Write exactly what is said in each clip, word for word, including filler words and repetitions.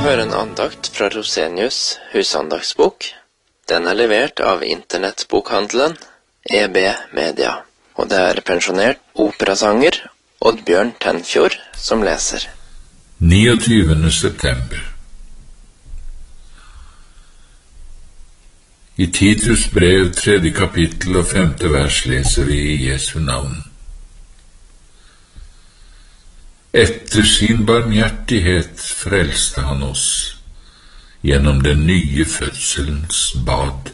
høre en andakt fra Rosenius husandaktsbok. Den er levert av internettbokhandelen E B Media, og det er pensjonert operasanger Oddbjørn Tenfjord som leser. niogtyvende september. I Titus brev, tredje kapittel og femte vers leser vi i Jesu navn. Etter sin barmhjertighet frelste han oss gjennom den nye fødselens bad.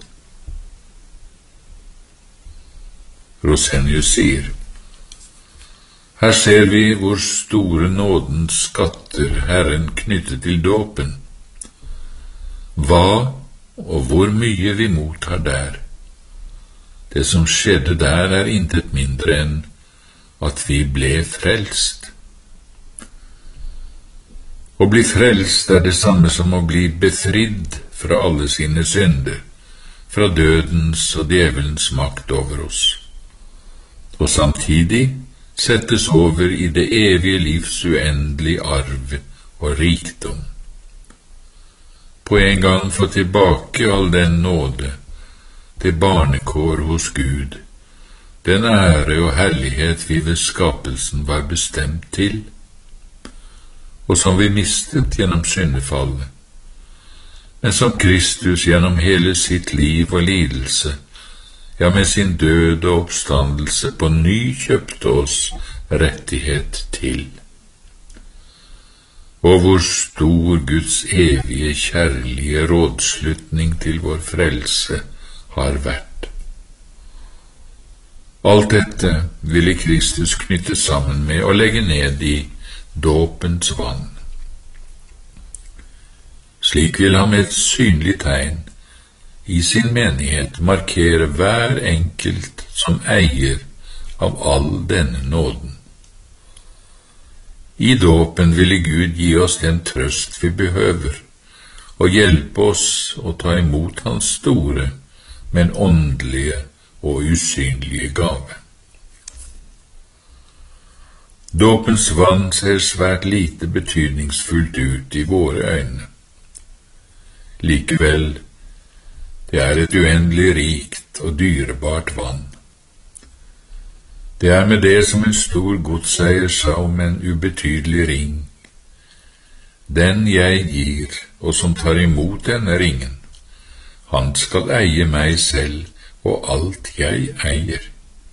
Rosenius sier: Her ser vi hvor store nådens skatter Herren knyttet til dåpen. Hva og hvor mye vi mottar der. Det som skjedde der er intet mindre enn at vi ble frelst. Å bli frelst er det samme som å bli befridd fra alle sine synder, fra dødens og djevelens makt over oss, og samtidig settes over i det evige livs uendelige arv og rikdom. På en gang få tilbake all den nåde, det barnekår hos Gud, den ære og herlighet vi ved skapelsen var bestemt til, og som vi mistet gjennom syndefallet, men som Kristus gjennom hele sitt liv og lidelse, ja, med sin død og oppstandelse på ny kjøpte oss rettighet til. Og hvor stor Guds evige kjærlige rådslutning til vår frelse har vært. Alt dette ville Kristus knytte sammen med og legge ned i dåpens vann. Slik vil han med et synlig tegn i sin menighet markere hver enkelt som eier av all denne nåden. I dåpen ville Gud gi oss den trøst vi behøver, og hjelpe oss å ta imot hans store, men åndelige og usynlige gave. Dåpens vann ser svært lite betydningsfullt ut i våre øyne. Likevel, det er et uendelig rikt og dyrebart vann. Det er med det som en stor godseier sa om en ubetydelig ring. Den jeg gir, og som tar imot denne ringen, han skal eie meg selv og alt jeg eier.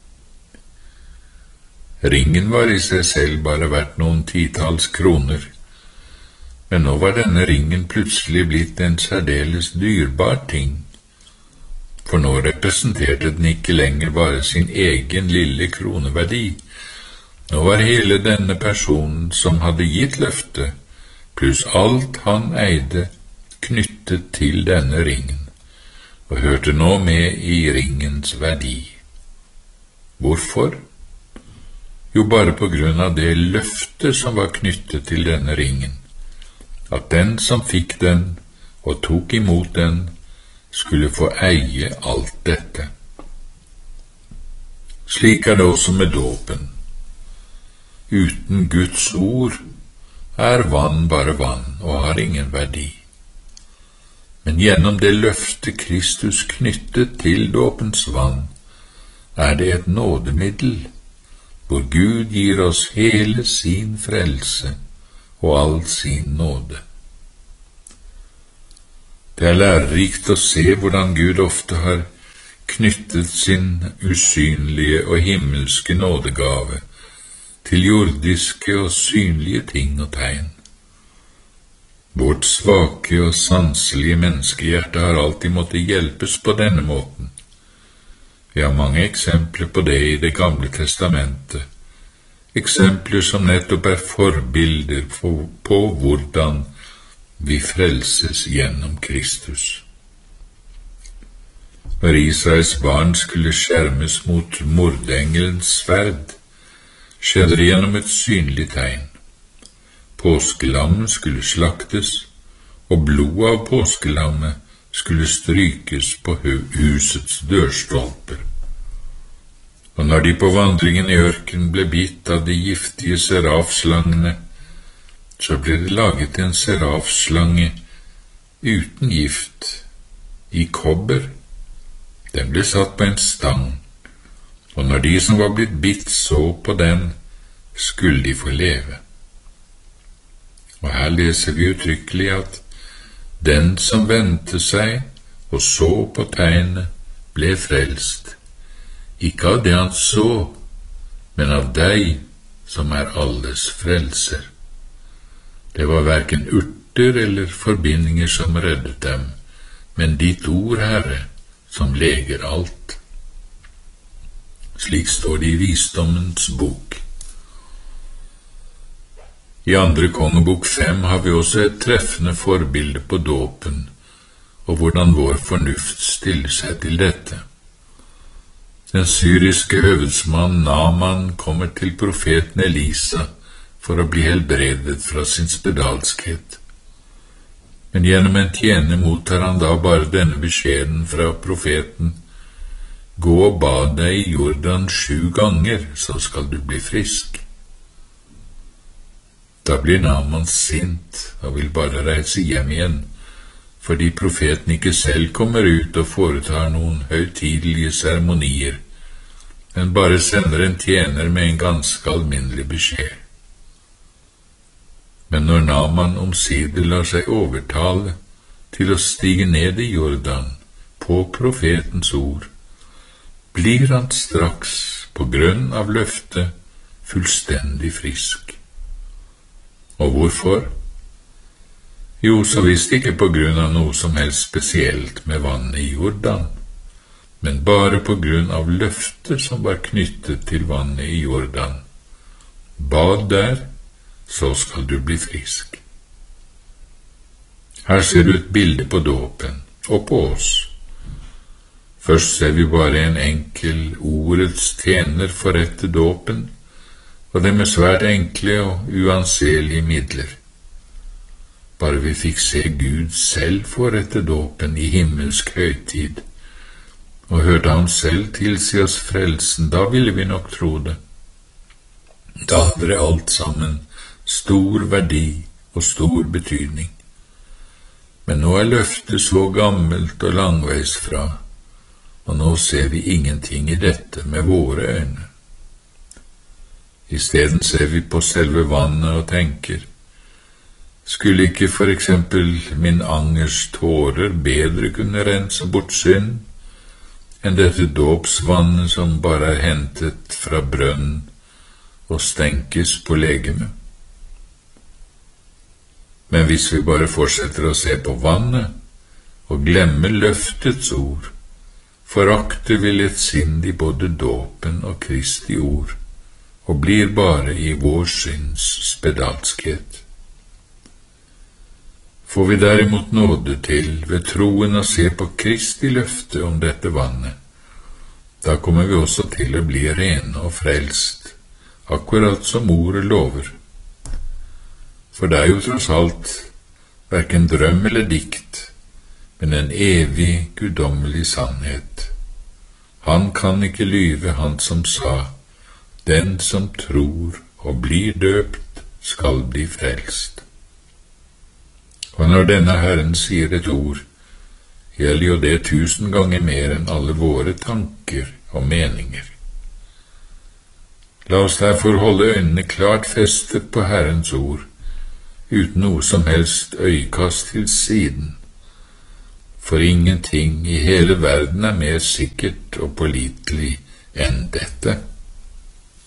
Ringen var i seg selv bare verdt noen titalls kroner, men nå var denne ringen plutselig blitt en særdeles dyrbar ting, for nå representerte den ikke lenger bare sin egen lille kroneverdi. Nå var hele denne personen som hadde gitt løftet, pluss alt han eide, knyttet til denne ringen, og hørte nå med i ringens verdi. Hvorfor? Jo, bare på grunn av det løftet som var knyttet til denne ringen, at den som fikk den og tok imot den, skulle få eie alt dette. Slik er det også med dåpen. Uten Guds ord er vann bare vann og har ingen verdi. Men gjennom det løftet Kristus knyttet til dåpens vann, er det et nådemiddel, hvor Gud gir oss hele sin frelse og all sin nåde. Det er lærerikt å se hvordan Gud ofte har knyttet sin usynlige og himmelske nådegave til jordiske og synlige ting og tegn. Vårt svake og sanselige menneskehjerte har alltid måttet hjelpes på denne måten. Vi har mange eksempler på det i Det gamle testamentet, eksempler som nettopp er forbilder på, på hvordan vi frelses gjennom Kristus. Når Israels barn skulle skjermes mot mordengelens sverd, skjedde det gjennom et synlig tegn. Påskelammet skulle slaktes, og blodet av påskelammet skulle strykes på husets dørstolper. Og når de på vandringen i ørken ble bitt av de giftige serafslangene, så ble det laget en serafslange uten gift, i kobber. Den ble satt på en stang, og når de som var blitt bitt så på den, skulle de få leve. Og her leser vi uttrykkelig at den som vendte seg og så på tegnet, ble frelst, ikke av det han så, men av deg som er alles frelser. Det var hverken urter eller forbindinger som reddet dem, men ditt ord, Herre, som leger alt. Slik står det i Visdommens bok. I andre kongebok fem har vi også et treffende forbilde på dåpen, og hvordan vår fornuft stiller seg til dette. Den syriske høvedsmann Naaman kommer til profeten Elisa for å bli helbredet fra sin spedalskhet. Men gjennom en tjener mottar han da bare denne beskjeden fra profeten: gå og bad deg i Jordan sju ganger, så skal du bli frisk. Da blir Naaman sint og vil bare reise hjem igjen, fordi profeten ikke selv kommer ut og foretar noen høytidelige seremonier, men bare sender en tjener med en ganske alminnelig beskjed. Men når Naaman omsider lar seg overtale til å stige ned i Jordan på profetens ord, blir han straks på grunn av løftet fullstendig frisk. Og hvorfor? Jo, så visst ikke på grunn av noe som helst spesielt med vannet i Jordan, men bare på grunn av løftet som var knyttet til vannet i Jordan. Bad der, så skal du bli frisk. Her ser du et bilde på dåpen, og på oss. Først ser vi bare en enkel ordets tjener forrette dåpen, og det med svært enkle og uanselige midler. Bare vi fikk se Gud selv forrette dåpen i himmelsk høytid, og hørte ham selv tilsi oss frelsen, da ville vi nok tro det. Da hadde det alt sammen stor verdi og stor betydning. Men nå er løftet så gammelt og langveis fra, og nå ser vi ingenting i dette med våre øyne. I stedet ser vi på selve vannet og tenker: skulle ikke for eksempel min angers tårer bedre kunne rense bort synd enn dette dåpsvannet som bare er hentet fra brønnen og stenkes på legemet? Men hvis vi bare fortsetter å se på vannet og glemmer løftets ord, forakter vi lettsindig både dåpen og Kristi ord, og blir bare i vår synds spedalskhet. Får vi derimot nåde til ved troen å se på Kristi løfte om dette vannet, da kommer vi også til å bli rene og frelst, akkurat som ordet lover. For det er jo tross alt hverken drøm eller dikt, men en evig, guddommelig sannhet. Han kan ikke lyve, han som sa: den som tror og blir døpt, skal bli frelst. Og når denne Herren sier et ord, gjelder jo det tusen ganger mer enn alle våre tanker og meninger. La oss derfor holde øynene klart festet på Herrens ord, uten noe som helst øyekast til siden, for ingenting i hele verden er mer sikkert og pålitelig enn dette.